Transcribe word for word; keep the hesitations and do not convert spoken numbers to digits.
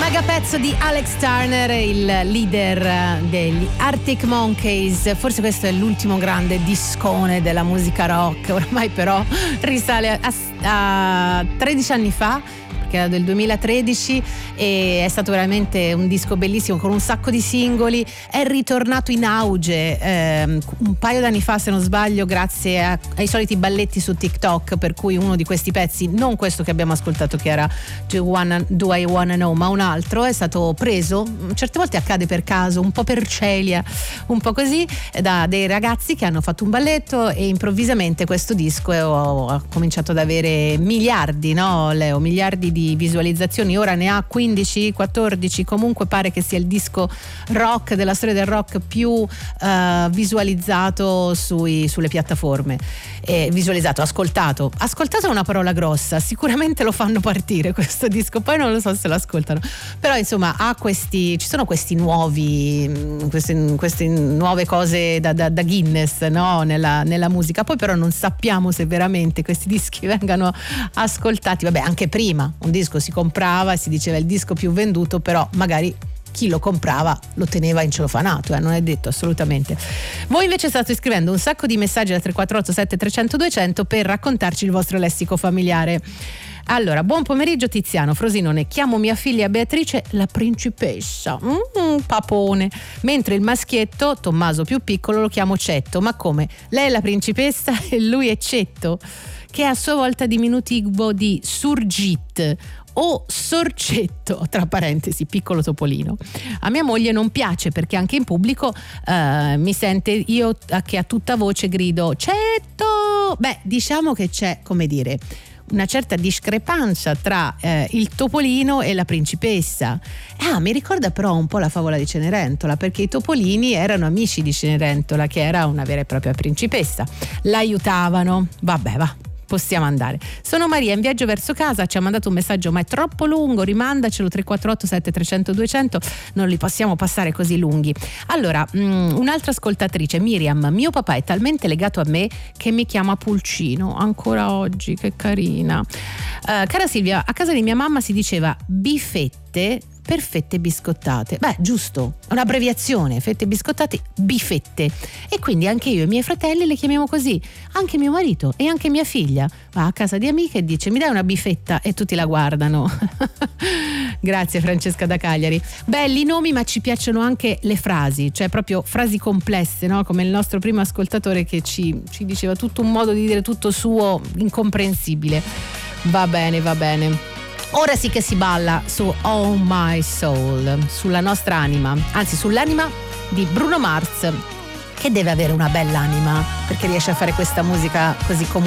Pezzo di Alex Turner, il leader degli Arctic Monkeys. Forse questo è l'ultimo grande discone della musica rock, ormai però risale a, a tredici anni fa, che era del duemilatredici, e è stato veramente un disco bellissimo con un sacco di singoli. È ritornato in auge ehm, un paio d'anni fa, se non sbaglio, grazie a, ai soliti balletti su TikTok, per cui uno di questi pezzi, non questo che abbiamo ascoltato che era Do, you wanna, Do I Wanna Know, ma un altro, è stato preso, certe volte accade per caso, un po' per celia, un po' così, da dei ragazzi che hanno fatto un balletto, e improvvisamente questo disco ha cominciato ad avere miliardi, no Leo? Miliardi di visualizzazioni, ora ne ha quindici quattordici, comunque pare che sia il disco rock della storia del rock più uh, visualizzato sui, sulle piattaforme. Eh, visualizzato, ascoltato ascoltato è una parola grossa, sicuramente lo fanno partire questo disco, poi non lo so se lo ascoltano, però insomma ha questi, ci sono questi nuovi queste, queste nuove cose da, da, da Guinness, no? nella, nella musica. Poi però non sappiamo se veramente questi dischi vengano ascoltati. Vabbè, anche prima un disco si comprava e si diceva il disco più venduto, però magari chi lo comprava lo teneva in celofanato, eh? Non è detto assolutamente. Voi invece state scrivendo un sacco di messaggi al tre quattro otto sette tre zero zero due zero zero per raccontarci il vostro lessico familiare. Allora, buon pomeriggio Tiziano, Frosinone, chiamo mia figlia Beatrice la principessa, mm, papone, mentre il maschietto, Tommaso più piccolo, lo chiamo Cetto. Ma come? Lei è la principessa e lui è Cetto, che è a sua volta diminutivo di Surgit o Sorcetto, tra parentesi, piccolo topolino. A mia moglie non piace perché anche in pubblico eh, mi sente io che a tutta voce grido Cetto. Beh, diciamo che c'è, come dire, una certa discrepanza tra eh, il topolino e la principessa. Ah, mi ricorda però un po' la favola di Cenerentola, perché i topolini erano amici di Cenerentola, che era una vera e propria principessa. L'aiutavano. Vabbè, va. Possiamo andare. Sono Maria, in viaggio verso casa, ci ha mandato un messaggio, ma è troppo lungo, rimandacelo tre quattro otto sette tre zero zero due zero zero, non li possiamo passare così lunghi. Allora, mh, un'altra ascoltatrice, Miriam, mio papà è talmente legato a me che mi chiama Pulcino, ancora oggi, che carina. Uh, cara Silvia, a casa di mia mamma si diceva bifette per fette biscottate. Beh, giusto, un'abbreviazione, fette biscottate, bifette. E quindi anche io e i miei fratelli le chiamiamo così, anche mio marito e anche mia figlia va a casa di amiche e dice mi dai una bifetta, e tutti la guardano. Grazie Francesca da Cagliari. Belli i nomi, ma ci piacciono anche le frasi, cioè proprio frasi complesse, no? Come il nostro primo ascoltatore che ci, ci diceva tutto un modo di dire tutto suo, incomprensibile. Va bene, va bene. Ora sì che si balla su Oh My Soul, sulla nostra anima, anzi sull'anima di Bruno Mars, che deve avere una bella anima perché riesce a fare questa musica così comune.